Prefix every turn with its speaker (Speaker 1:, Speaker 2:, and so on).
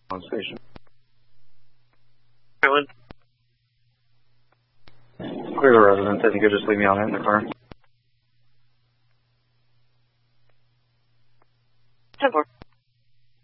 Speaker 1: on station.
Speaker 2: Maryland.
Speaker 1: Clear the residence. If you could just leave me on it in the car.
Speaker 2: 10-4.